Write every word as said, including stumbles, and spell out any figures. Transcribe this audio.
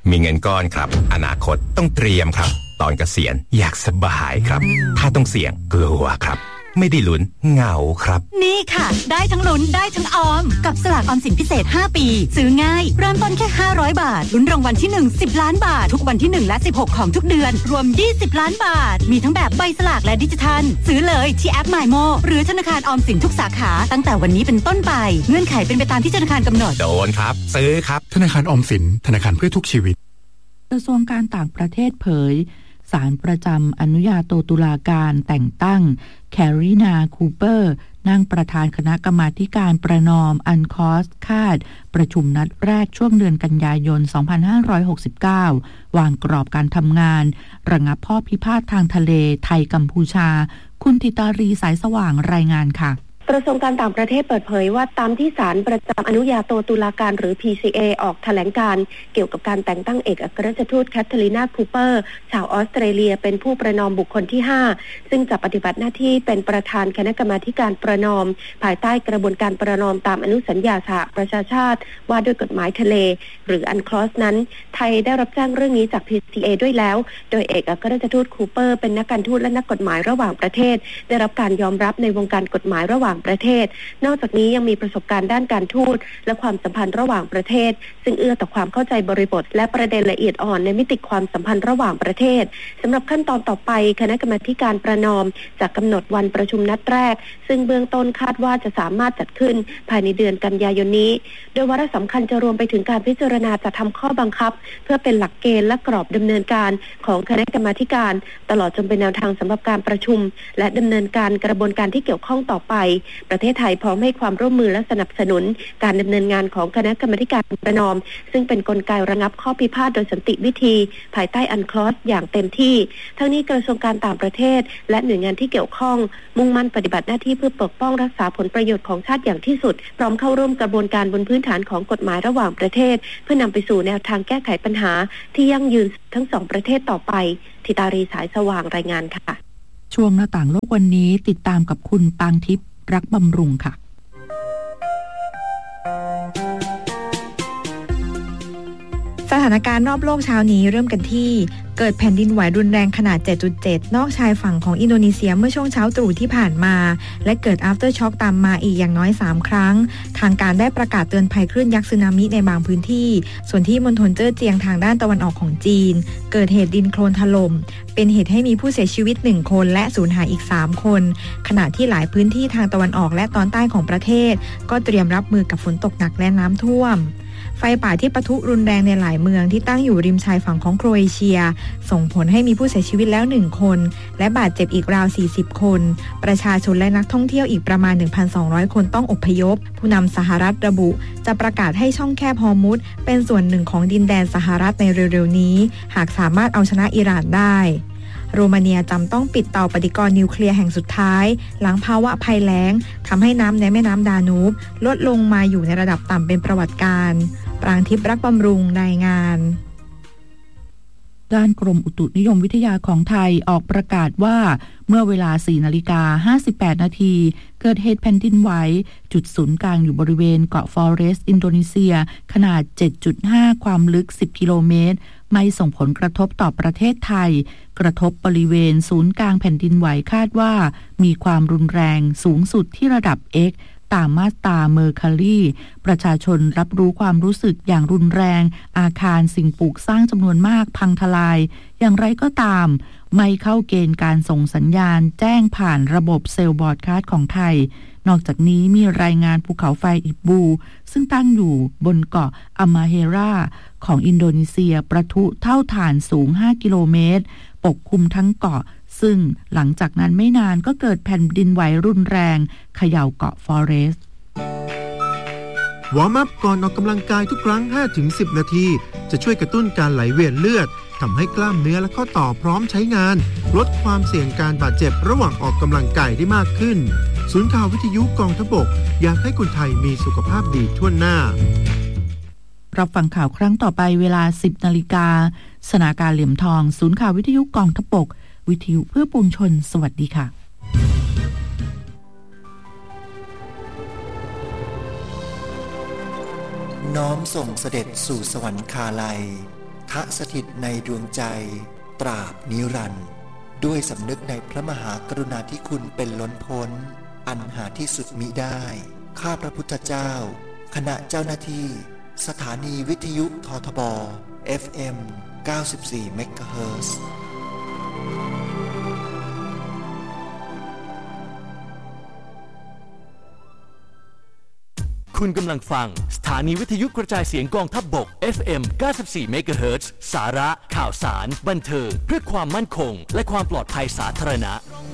มีเงินก้อนครับอนาคตต้องเตรียมครับตอนเกษียณอยากสบายครับถ้าต้องเสี่ยงกลัวครับไม่ได้ลุ้นเหงาครับนี่ค่ะได้ทั้งลุ้นได้ทั้งออมกับสลากออมสินพิเศษห้าปีซื้อง่ายเริ่มต้นแค่ห้าร้อยบาทลุ้นรางวัลที่หนึ่ง สิบล้านบาททุกวันที่หนึ่งและสิบหกของทุกเดือนรวมยี่สิบล้านบาทมีทั้งแบบใบสลากและดิจิทัลซื้อเลยที่แอป MyMo หรือธนาคารออมสินทุกสาขาตั้งแต่วันนี้เป็นต้นไปเงื่อนไขเป็นไปตามที่ธนาคารกำหนดโดนครับซื้อครับธนาคารออมสินธนาคารเพื่อทุกชีวิตกระทรวงการต่างประเทศเผยศาลประจำอนุญาโตตุลาการแต่งตั้งแครีนาคูเปอร์นั่งประธานคณะกรรมาการประนอมอันคอสคาดประชุมนัดแรกช่วงเดือนกันยายนสองพันห้าร้อยหกสิบเก้าวางกรอบการทำงานระงับข้อพิพาททางทะเลไทยกัมพูชาคุณธิตารีสายสว่างรายงานค่ะกระทรวงการต่างประเทศเปิดเผยว่าตามที่ศาลประจำอนุญาโตตุลาการหรือ พี ซี เอ ออกแถลงการเกี่ยวกับการแต่งตั้งเอกอัครราชทูตแคทเธอรีนาคูเปอร์ชาวออสเตรเลียเป็นผู้ประนอมบุคคลที่ห้าซึ่งจะปฏิบัติหน้าที่เป็นประธานคณะกรรมาการประนอมภายใต้กระบวนการประนอมตามอนุสัญญาสหประชาชาติว่าด้วยกฎหมายทะเลหรืออันคลอสนั้นไทยได้รับแจ้งเรื่องนี้จาก พี ซี เอ ด้วยแล้วโดยเอกอัครราชทูตคูเปอร์เป็นนักการทูตและนักกฎหมายระหว่างประเทศได้รับการยอมรับในวงการกฎหมายระหว่างประเทศนอกจากนี้ยังมีประสบการณ์ด้านการทูตและความสัมพันธ์ระหว่างประเทศซึ่งเอื้อต่อความเข้าใจบริบทและประเด็นละเอียดอ่อนในมิติความสัมพันธ์ระหว่างประเทศสำหรับขั้นตอนต่อไปคณะกรรมาการประนอมจะกำหนดวันประชุมนัดแรกซึ่งเบื้องต้นคาดว่าจะสามารถจัดขึ้นภายในเดือนกันยายนนี้โดยวาระสำคัญจะรวมไปถึงการพิจารณาจัดทำข้อบังคับเพื่อเป็นหลักเกณฑ์และกรอบดำเนินการของคณะกรรมาการตลอดจนเป็นแนวทางสำหรับการประชุมและดำเนินการกระบวนการที่เกี่ยวข้องต่อไปประเทศไทยพร้อมให้ความร่วมมือและสนับสนุนการดำเนินงานของคณะกรรมาการประนอมซึ่งเป็นกลไกระงับข้อพิพาทโดยสันติวิธีภายใต้อันคลอสอย่างเต็มที่ทั้งนี้กระทรวงการต่างประเทศและหน่วยงานที่เกี่ยวข้องมุ่งมั่นปฏิบัติหน้าที่เพื่อปกป้องรักษาผลประโยชน์ของชาติอย่างที่สุดพร้อมเข้าร่วมกระบวนการบนพื้นฐานของกฎหมายระหว่างประเทศเพื่อนำไปสู่แนวทางแก้ไขปัญหาที่ยั่งยืนทั้งสองประเทศต่อไปธิตารีสายสว่างรายงานค่ะช่วงหน้าต่างโลกวันนี้ติดตามกับคุณปางทิพย์รักบำรุงค่ะสถานการณ์รอบโลกเช้านี้เริ่มกันที่เกิดแผ่นดินไหวรุนแรงขนาด เจ็ดจุดเจ็ด นอกชายฝั่งของอินโดนีเซียเมื่อช่วงเช้าตรู่ที่ผ่านมาและเกิด after shock ตามมาอีกอย่างน้อยสามครั้งทางการได้ประกาศเตือนภัยคลื่นยักษ์สึนามิในบางพื้นที่ส่วนที่มณฑลเจ้อเจียงทางด้านตะวันออกของจีนเกิดเหตุดินโคลนถล่มเป็นเหตุให้มีผู้เสียชีวิตหนึ่งคนและสูญหายอีกสามคนขณะที่หลายพื้นที่ทางตะวันออกและตอนใต้ของประเทศก็เตรียมรับมือกับฝนตกหนักและน้ำท่วมไฟป่าที่ปะทุรุนแรงในหลายเมืองที่ตั้งอยู่ริมชายฝั่งของโครเอเชียส่งผลให้มีผู้เสียชีวิตแล้วหนึ่งคนและบาดเจ็บอีกราวสี่สิบคนประชาชนและนักท่องเที่ยวอีกประมาณ หนึ่งพันสองร้อย คนต้องอพยพผู้นำสหรัฐระบุจะประกาศให้ช่องแคบฮอร์มุซเป็นส่วนหนึ่งของดินแดนสหรัฐในเร็วๆนี้หากสามารถเอาชนะอิหร่านได้โรมาเนียจำต้องปิดเตาปฏิกรณ์นิวเคลียร์แห่งสุดท้ายหลังภาวะภัยแล้งทำให้น้ำในแม่น้ำดานูบลดลงมาอยู่ในระดับต่ำเป็นประวัติการณ์ปรางทิพย์รักบำรุงรายงานด้านกรมอุตุนิยมวิทยาของไทยออกประกาศว่าเมื่อเวลา สี่นาฬิกาห้าสิบแปดนาทีเกิดเหตุแผ่นดินไหวจุดศูนย์กลางอยู่บริเวณเกาะฟอเรสต์อินโดนีเซียขนาด เจ็ดจุดห้า ความลึกสิบกิโลเมตรไม่ส่งผลกระทบต่อประเทศไทยกระทบบริเวณศูนย์กลางแผ่นดินไหวคาดว่ามีความรุนแรงสูงสุดที่ระดับ Xตามมาตราเมอร์คารีประชาชนรับรู้ความรู้สึกอย่างรุนแรงอาคารสิ่งปลูกสร้างจำนวนมากพังทลายอย่างไรก็ตามไม่เข้าเกณฑ์การส่งสัญญาณแจ้งผ่านระบบเซลล์บอร์ดคาสต์ของไทยนอกจากนี้มีรายงานภูเขาไฟอิบูซึ่งตั้งอยู่บนเกาะอามาเฮราของอินโดนีเซียประทุเท่าฐานสูงห้ากิโลเมตรปกคลุมทั้งเกาะซึ่งหลังจากนั้นไม่นานก็เกิดแผ่นดินไหวรุนแรงเขย่าเกาะฟอเรสต์วอร์มอัพก่อนออกกำลังกายทุกครั้ง ห้าถึงสิบ นาทีจะช่วยกระตุ้นการไหลเวียนเลือดทำให้กล้ามเนื้อและข้อต่อพร้อมใช้งานลดความเสี่ยงการบาดเจ็บระหว่างออกกำลังกายได้มากขึ้นศูนย์ข่าววิทยุกองทัพบกอยากให้คนไทยมีสุขภาพดีทั่วหน้ารับฟังข่าวครั้งต่อไปเวลา สิบนาฬิกาสนาการเหลี่ยมทองศูนย์ข่าววิทยุกองทัพบกวิทยุเพื่อปวงชนสวัสดีค่ะน้อมส่งเสด็จสู่สวรรคาลัยทะสถิตในดวงใจตราบนิรันดร์ด้วยสำนึกในพระมหากรุณาธิคุณเป็นล้นพ้นอันหาที่สุดมิได้ข้าพระพุทธเจ้าคณะเจ้าหน้าที่สถานีวิทยุททบ เอฟ เอ็ม เก้าสิบสี่ เมกะเฮิรตซ์คุณกำลังฟังสถานีวิทยุกระจายเสียงกองทัพบก เอฟ เอ็ม เก้าสิบสี่ เมกะเฮิรตซ์สาระข่าวสารบันเทิงเพื่อความมั่นคงและความปลอดภัยสาธารณะ